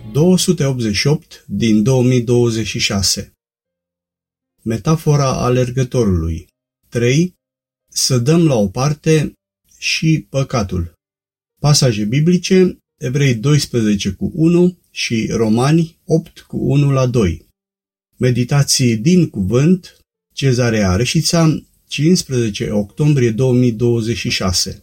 288 din 2026. Metafora alergătorului. 3. Să dăm la o parte și păcatul. Pasaje biblice: Evrei 12:1 și Romani 8:1-2. Meditații din cuvânt: Cezarea Reșița, 15 octombrie 2026.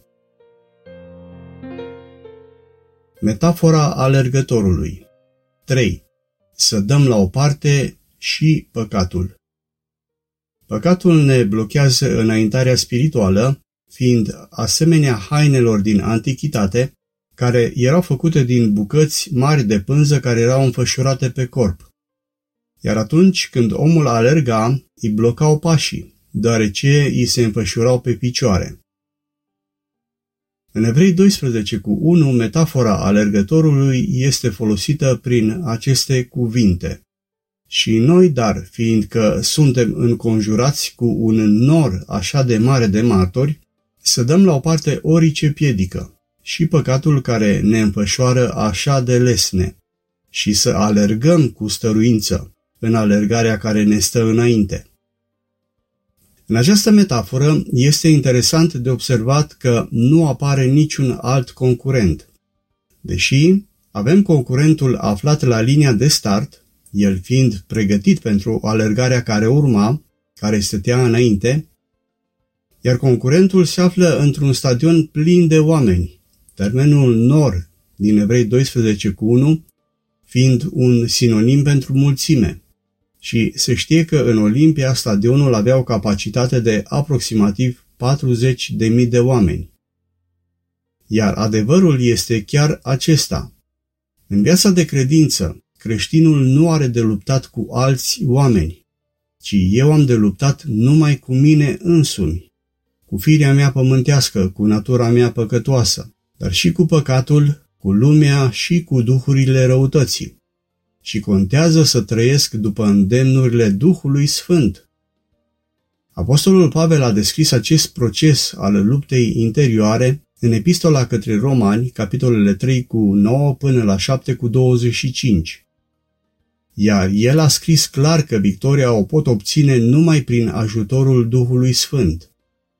Metafora alergătorului. 3. Să dăm la o parte și păcatul. Păcatul ne blochează înaintarea spirituală, fiind asemenea hainelor din antichitate, care erau făcute din bucăți mari de pânză care erau înfășurate pe corp. Iar atunci când omul alerga, îi blocau pașii, deoarece îi se înfășurau pe picioare. În Evrei 12:1, metafora alergătorului este folosită prin aceste cuvinte. Și noi, dar, fiindcă suntem înconjurați cu un nor așa de mare de martori, să dăm la o parte orice piedică și păcatul care ne înfășoară așa de lesne și să alergăm cu stăruință în alergarea care ne stă înainte. În această metaforă este interesant de observat că nu apare niciun alt concurent. Deși avem concurentul aflat la linia de start, el fiind pregătit pentru alergarea care urma, care stătea înainte, iar concurentul se află într-un stadion plin de oameni, termenul nor din Evrei 12:1 fiind un sinonim pentru mulțime. Și se știe că în Olimpia stadionul avea o capacitate de aproximativ 40.000 de oameni. Iar adevărul este chiar acesta. În viața de credință, creștinul nu are de luptat cu alți oameni, ci eu am de luptat numai cu mine însumi, cu firea mea pământească, cu natura mea păcătoasă, dar și cu păcatul, cu lumea și cu duhurile răutății. Și contează să trăiesc după îndemnurile Duhului Sfânt. Apostolul Pavel a descris acest proces al luptei interioare în Epistola către Romani, capitolele 3:9 până la 7:25. Iar el a scris clar că victoria o pot obține numai prin ajutorul Duhului Sfânt.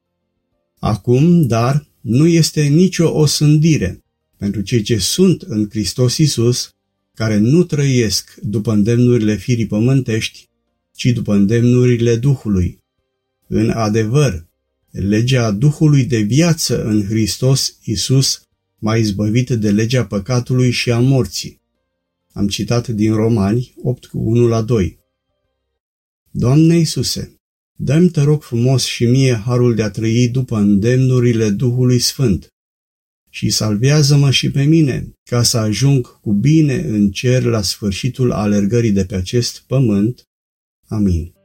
Acum, dar, nu este nicio osândire pentru cei ce sunt în Hristos Iisus, care nu trăiesc după îndemnurile firii pământești, ci după îndemnurile Duhului. În adevăr, legea Duhului de viață în Hristos Iisus m-a izbăvit de legea păcatului și a morții. Am citat din Romani 8:1-2. Doamne Iisuse, dă-mi, te rog frumos, și mie harul de a trăi după îndemnurile Duhului Sfânt și salvează-mă și pe mine, ca să ajung cu bine în cer la sfârșitul alergării de pe acest pământ. Amin.